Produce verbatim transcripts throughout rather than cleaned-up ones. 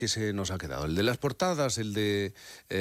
que se nos ha quedado? ¿El de las portadas? ¿El de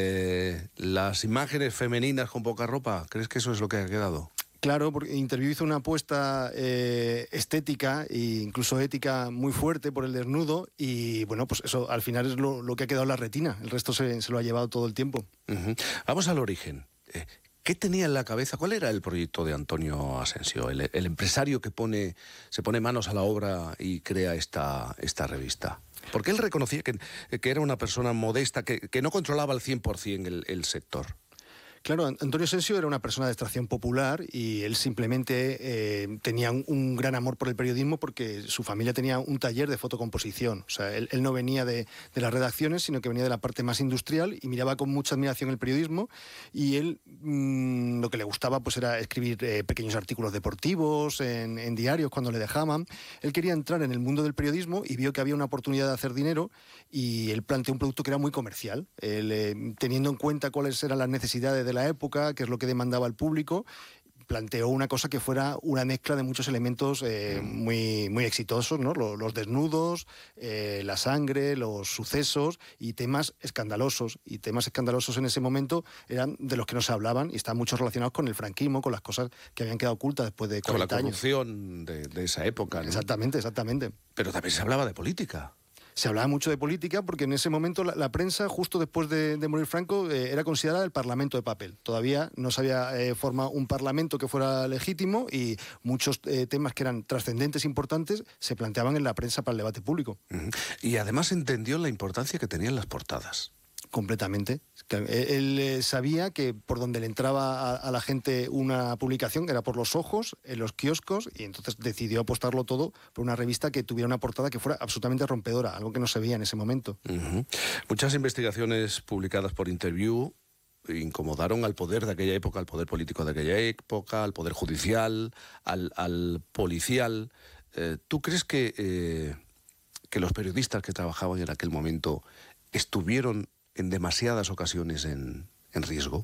eh, las imágenes femeninas con poca ropa? ¿Crees que eso es lo que ha quedado? Claro, porque Interview hizo una apuesta eh, estética e incluso ética muy fuerte por el desnudo y, bueno, pues eso al final es lo, lo que ha quedado en la retina. El resto se, se lo ha llevado todo el tiempo. Uh-huh. Vamos al origen. Eh, ¿Qué tenía en la cabeza? ¿Cuál era el proyecto de Antonio Asensio, el, el empresario que pone, se pone manos a la obra y crea esta, esta revista? Porque él reconocía que, que era una persona modesta, que, que no controlaba al cien por ciento el, el sector. Claro, Antonio Asensio era una persona de extracción popular y él simplemente eh, tenía un, un gran amor por el periodismo porque su familia tenía un taller de fotocomposición. O sea, él, él no venía de, de las redacciones, sino que venía de la parte más industrial y miraba con mucha admiración el periodismo y él mmm, lo que le gustaba pues era escribir eh, pequeños artículos deportivos en, en diarios cuando le dejaban. Él quería entrar en el mundo del periodismo y vio que había una oportunidad de hacer dinero y él planteó un producto que era muy comercial. Él, eh, teniendo en cuenta cuáles eran las necesidades de de la época, qué es lo que demandaba el público, planteó una cosa que fuera una mezcla de muchos elementos eh, muy, muy exitosos, ¿no? Los, los desnudos, eh, la sangre, los sucesos y temas escandalosos. Y temas escandalosos en ese momento eran de los que no se hablaban y están muchos relacionados con el franquismo, con las cosas que habían quedado ocultas después de cuarenta años. Con la corrupción de, de esa época, ¿no? Exactamente, exactamente. Pero también se hablaba de política. Se hablaba mucho de política porque en ese momento la, la prensa, justo después de, de morir Franco, eh, era considerada el parlamento de papel. Todavía no se había eh, formado un parlamento que fuera legítimo y muchos eh, temas que eran trascendentes, importantes, se planteaban en la prensa para el debate público. Uh-huh. Y además entendió la importancia que tenían las portadas. Completamente. Él eh, sabía que por donde le entraba a, a la gente una publicación era por los ojos, en los kioscos, y entonces decidió apostarlo todo por una revista que tuviera una portada que fuera absolutamente rompedora, algo que no se veía en ese momento. Uh-huh. Muchas investigaciones publicadas por Interview incomodaron al poder de aquella época, al poder político de aquella época, al poder judicial, al, al policial. Eh, ¿Tú crees que, eh, que los periodistas que trabajaban en aquel momento estuvieron en demasiadas ocasiones en, en riesgo?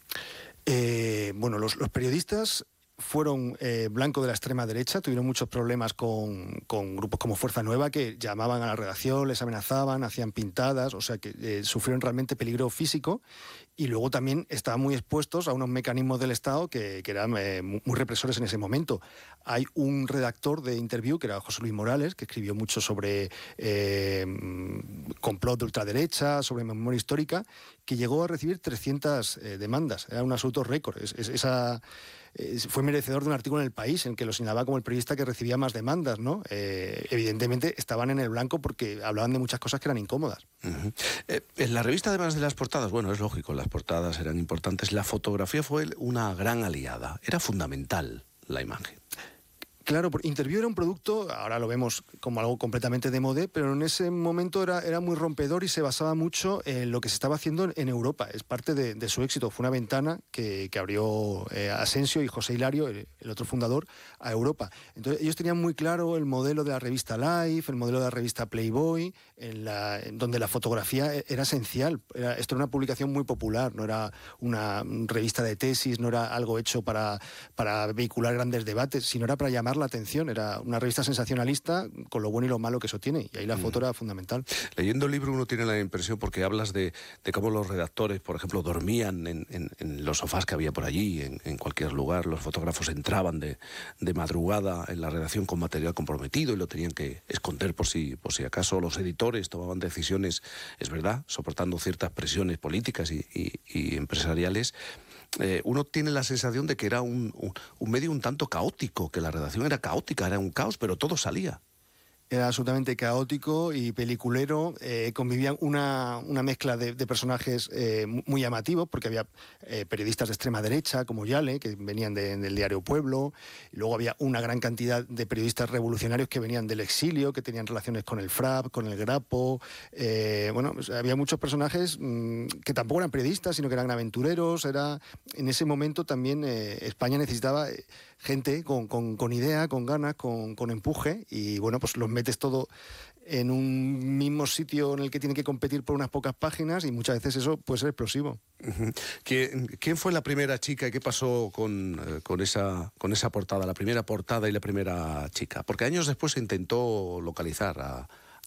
Eh, bueno, los, los periodistas fueron eh, blanco de la extrema derecha, tuvieron muchos problemas con, con grupos como Fuerza Nueva que llamaban a la redacción, les amenazaban, hacían pintadas, o sea que eh, sufrieron realmente peligro físico y luego también estaban muy expuestos a unos mecanismos del Estado que, que eran eh, muy represores en ese momento. Hay un redactor de Interview, que era José Luis Morales, que escribió mucho sobre eh, complot de ultraderecha, sobre memoria histórica, que llegó a recibir trescientas eh, demandas. Era un absoluto récord. Es, es, esa... fue merecedor de un artículo en El País en que lo señalaba como el periodista que recibía más demandas, ¿no? Eh, evidentemente estaban en el blanco porque hablaban de muchas cosas que eran incómodas. Uh-huh. Eh, en la revista, además de las portadas, bueno, es lógico, las portadas eran importantes, la fotografía fue una gran aliada, era fundamental la imagen. Claro, Interview era un producto, ahora lo vemos como algo completamente de moda, pero en ese momento era, era muy rompedor y se basaba mucho en lo que se estaba haciendo en, en Europa. Es parte de, de su éxito. Fue una ventana que, que abrió eh, Asensio y José Hilario, el, el otro fundador, a Europa. Entonces ellos tenían muy claro el modelo de la revista Life, el modelo de la revista Playboy, en la, en donde la fotografía era esencial. Era, esto era una publicación muy popular, no era una revista de tesis, no era algo hecho para, para vehicular grandes debates, sino era para llamar la atención. Era una revista sensacionalista con lo bueno y lo malo que eso tiene, y ahí la foto mm. era fundamental. Leyendo el libro uno tiene la impresión, porque hablas de, de cómo los redactores, por ejemplo, dormían en, en, en los sofás que había por allí, en, en cualquier lugar, los fotógrafos entraban de, de madrugada en la redacción con material comprometido y lo tenían que esconder por si, por si acaso. Los editores tomaban decisiones, es verdad, soportando ciertas presiones políticas y, y, y empresariales. Eh, uno tiene la sensación de que era un, un, un medio un tanto caótico, que la redacción era caótica, era un caos, pero todo salía. Era absolutamente caótico y peliculero, eh, convivían una, una mezcla de, de personajes eh, muy llamativos, porque había eh, periodistas de extrema derecha, como Yale, que venían de, del diario Pueblo, y luego había una gran cantidad de periodistas revolucionarios que venían del exilio, que tenían relaciones con el F R A P, con el Grapo, eh, bueno, pues había muchos personajes mmm, que tampoco eran periodistas, sino que eran aventureros. Era, en ese momento también eh, España necesitaba eh, gente con, con, con idea, con ganas, con, con empuje, y bueno, pues los metes todo en un mismo sitio en el que tiene que competir por unas pocas páginas y muchas veces eso puede ser explosivo. Uh-huh. ¿Quién, ¿Quién fue la primera chica y qué pasó con, eh, con, esa, con esa portada, la primera portada y la primera chica? Porque años después se intentó localizar a,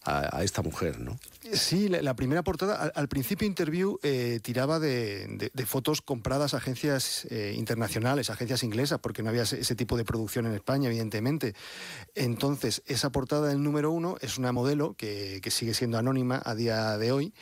a, a esta mujer, ¿no? Sí, la, la primera portada, al, al principio Interview eh, tiraba de, de, de fotos compradas a agencias eh, internacionales, agencias inglesas, porque no había ese, ese tipo de producción en España, evidentemente. Entonces, esa portada del número uno es una modelo que, que sigue siendo anónima a día de hoy,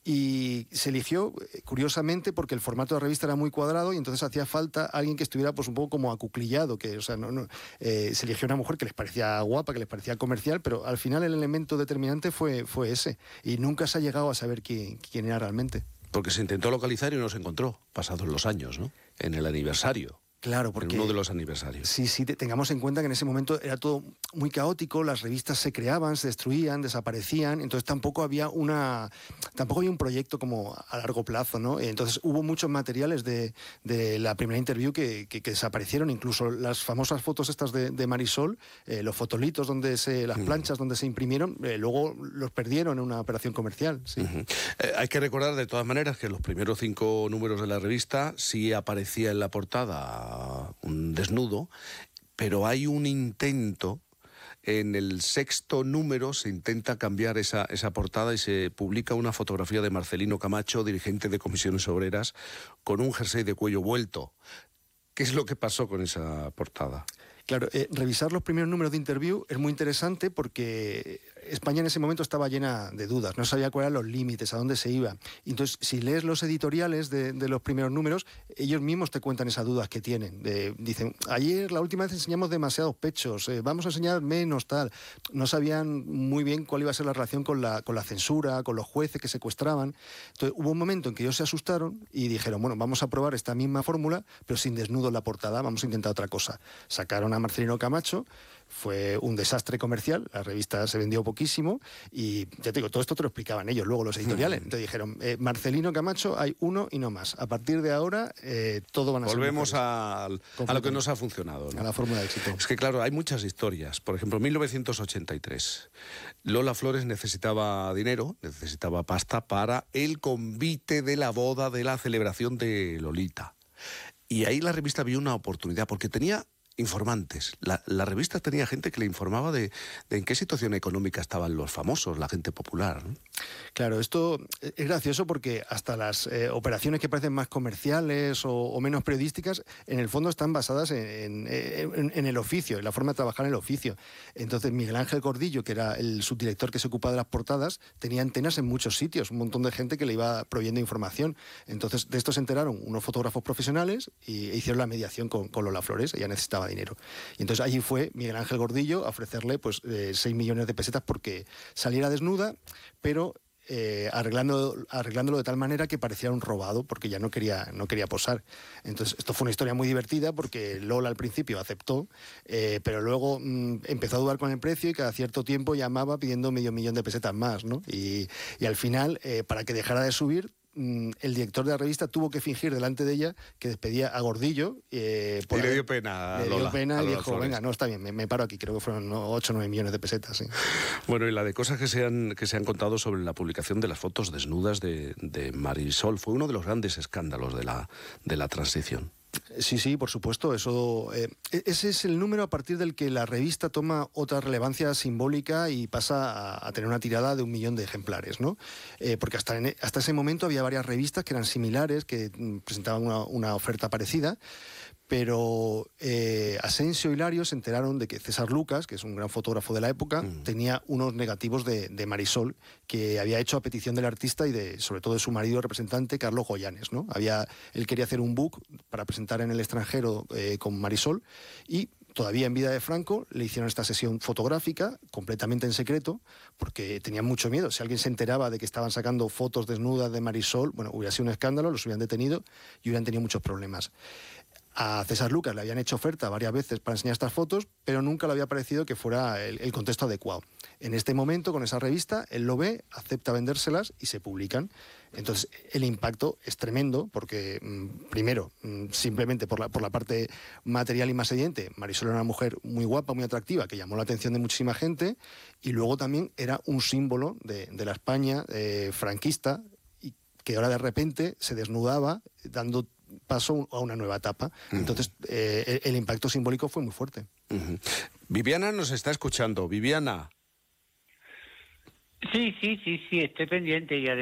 y se eligió, curiosamente, porque el formato de la revista era muy cuadrado y entonces hacía falta alguien que estuviera pues un poco como acuclillado, que, o sea, no, no, eh, se eligió una mujer que les parecía guapa, que les parecía comercial, pero al final el elemento determinante fue, fue ese, y nunca se ha llegado a saber quién, quién era realmente. Porque se intentó localizar y no se encontró, pasados los años, ¿no? En el aniversario. Claro, porque... En uno de los aniversarios. Sí, sí, tengamos en cuenta que en ese momento era todo muy caótico, las revistas se creaban, se destruían, desaparecían, entonces tampoco había una... tampoco había un proyecto como a largo plazo, ¿no? Entonces hubo muchos materiales de, de la primera Interview que, que, que desaparecieron, incluso las famosas fotos estas de, de Marisol, eh, los fotolitos, donde se, las planchas donde se imprimieron, eh, luego los perdieron en una operación comercial. Sí. Uh-huh. eh, hay que recordar de todas maneras que los primeros cinco números de la revista sí aparecía en la portada un desnudo, pero hay un intento, en el sexto número se intenta cambiar esa, esa portada y se publica una fotografía de Marcelino Camacho, dirigente de Comisiones Obreras, con un jersey de cuello vuelto. ¿Qué es lo que pasó con esa portada? Claro, eh, revisar los primeros números de Interview es muy interesante porque España en ese momento estaba llena de dudas, no sabía cuáles eran los límites, a dónde se iba. Entonces, si lees los editoriales de, de los primeros números, ellos mismos te cuentan esas dudas que tienen. De, dicen, ayer, la última vez enseñamos demasiados pechos, eh, vamos a enseñar menos, tal. No sabían muy bien cuál iba a ser la relación con la, con la censura, con los jueces que secuestraban. Entonces, hubo un momento en que ellos se asustaron y dijeron, bueno, vamos a probar esta misma fórmula, pero sin desnudo en la portada, vamos a intentar otra cosa. Sacaron a Marcelino Camacho, fue un desastre comercial, la revista se vendió poquísimo y ya te digo, todo esto te lo explicaban ellos, luego los editoriales. Entonces dijeron, eh, Marcelino Camacho hay uno y no más. A partir de ahora eh, todo van a ser Volvemos a, a lo que nos ha funcionado, ¿no? A la fórmula de éxito. Es que claro, hay muchas historias. Por ejemplo, en mil novecientos ochenta y tres, Lola Flores necesitaba dinero, necesitaba pasta para el convite de la boda de la celebración de Lolita. Y ahí la revista vio una oportunidad, porque tenía informantes. La, la revista tenía gente que le informaba de, de en qué situación económica estaban los famosos, la gente popular, ¿no? Claro, esto es gracioso porque hasta las eh, operaciones que parecen más comerciales o, o menos periodísticas, en el fondo están basadas en, en, en el oficio, en la forma de trabajar en el oficio. Entonces, Miguel Ángel Gordillo, que era el subdirector que se ocupaba de las portadas, tenía antenas en muchos sitios, un montón de gente que le iba proveyendo información. Entonces, de esto se enteraron unos fotógrafos profesionales y hicieron la mediación con, con Lola Flores, ella necesitaba dinero. Y entonces allí fue Miguel Ángel Gordillo a ofrecerle pues eh, seis millones de pesetas porque saliera desnuda, pero eh, arreglando, arreglándolo de tal manera que pareciera un robado, porque ya no quería, no quería posar. Entonces esto fue una historia muy divertida porque Lola al principio aceptó, eh, pero luego mmm, empezó a dudar con el precio y cada cierto tiempo llamaba pidiendo medio millón de pesetas más, ¿no? Y, y al final, eh, para que dejara de subir, el director de la revista tuvo que fingir delante de ella que despedía a Gordillo. Eh, por y le dio pena a Le Lola, dio pena y dijo, Flores. venga, no, está bien, me, me paro aquí. Creo que fueron ocho o nueve millones de pesetas. Sí. Bueno, y la de cosas que se han, que se han contado sobre la publicación de las fotos desnudas de, de Marisol fue uno de los grandes escándalos de la, de la transición. Sí, sí, por supuesto. Eso, eh, ese es el número a partir del que la revista toma otra relevancia simbólica y pasa a, a tener una tirada de un millón de ejemplares, ¿no? Eh, porque hasta, en, hasta ese momento había varias revistas que eran similares, que mm, presentaban una, una oferta parecida. Pero eh, Asensio y Hilario se enteraron de que César Lucas, que es un gran fotógrafo de la época, mm. tenía unos negativos de, de Marisol que había hecho a petición del artista y de, sobre todo de su marido representante, Carlos Goyanes, ¿no? Había, él quería hacer un book para presentar en el extranjero eh, con Marisol y todavía en vida de Franco le hicieron esta sesión fotográfica completamente en secreto porque tenían mucho miedo. Si alguien se enteraba de que estaban sacando fotos desnudas de Marisol, bueno, hubiera sido un escándalo, los hubieran detenido y hubieran tenido muchos problemas. A César Lucas le habían hecho oferta varias veces para enseñar estas fotos, pero nunca le había parecido que fuera el, el contexto adecuado. En este momento, con esa revista, él lo ve, acepta vendérselas y se publican. Entonces, el impacto es tremendo porque, mmm, primero, mmm, simplemente por la, por la parte material y más evidente, Marisol era una mujer muy guapa, muy atractiva, que llamó la atención de muchísima gente, y luego también era un símbolo de, de la España eh, franquista, y que ahora de repente se desnudaba dando paso a una nueva etapa. Uh-huh. Entonces, eh, el, el impacto simbólico fue muy fuerte. Uh-huh. Viviana nos está escuchando. Viviana. Sí, sí, sí, sí, estoy pendiente y además